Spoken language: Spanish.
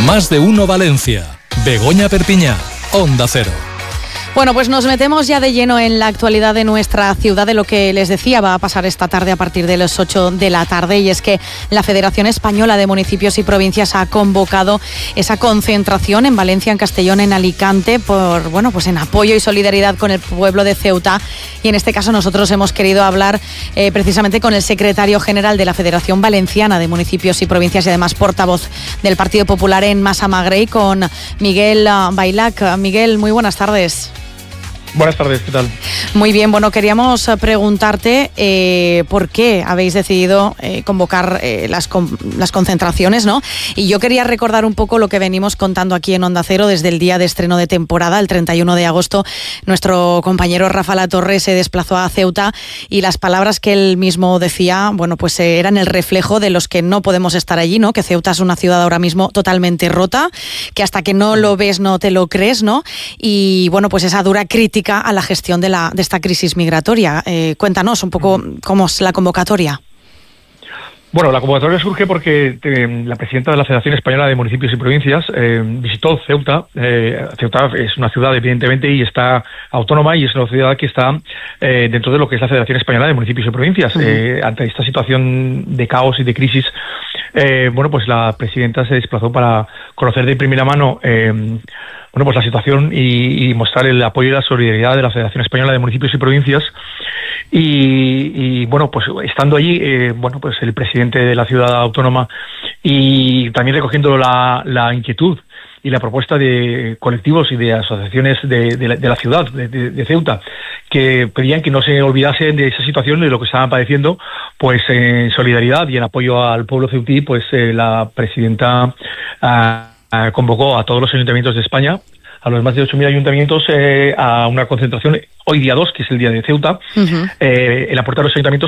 Más de uno Valencia. Begoña Perpiñá, Onda Cero. Bueno, pues nos metemos ya de lleno en la actualidad de nuestra ciudad, de lo que les decía va a pasar esta tarde a partir de las 8 de la tarde, y es que la Federación Española de Municipios y Provincias ha convocado esa concentración en Valencia, en Castellón, en Alicante, pues en apoyo y solidaridad con el pueblo de Ceuta, y en este caso nosotros hemos querido hablar precisamente con el secretario general de la Federación Valenciana de Municipios y Provincias y además portavoz del Partido Popular en Massamagrell, con Miguel Bailac. Miguel, muy buenas tardes. Buenas tardes, ¿qué tal? Muy bien, bueno, queríamos preguntarte por qué habéis decidido convocar las concentraciones, ¿no? Y yo quería recordar un poco lo que venimos contando aquí en Onda Cero desde el día de estreno de temporada, el 31 de agosto. Nuestro compañero Rafa Latorre se desplazó a Ceuta y las palabras que él mismo decía, bueno, pues eran el reflejo de los que no podemos estar allí, ¿no? Que Ceuta es una ciudad ahora mismo totalmente rota, que hasta que no lo ves no te lo crees, ¿no? Y bueno, pues esa dura crítica a la gestión de esta crisis migratoria. Cuéntanos un poco cómo es la convocatoria. Bueno, la convocatoria surge porque la presidenta de la Federación Española de Municipios y Provincias visitó Ceuta. Ceuta es una ciudad, evidentemente, y está autónoma, y es una ciudad que está dentro de lo que es la Federación Española de Municipios y Provincias. Ante esta situación de caos y de crisis, pues la presidenta se desplazó para conocer de primera mano pues la situación y mostrar el apoyo y la solidaridad de la Federación Española de Municipios y Provincias. Y pues estando allí, pues el presidente de la ciudad autónoma, y también recogiendo la inquietud y la propuesta de colectivos y de asociaciones de la ciudad, de Ceuta, que pedían que no se olvidasen de esa situación, de lo que estaban padeciendo, pues en solidaridad y en apoyo al pueblo ceutí, pues la presidenta convocó a todos los ayuntamientos de España, a los más de 8.000 ayuntamientos, a una concentración hoy día 2, que es el día de Ceuta, en la puerta de los ayuntamientos,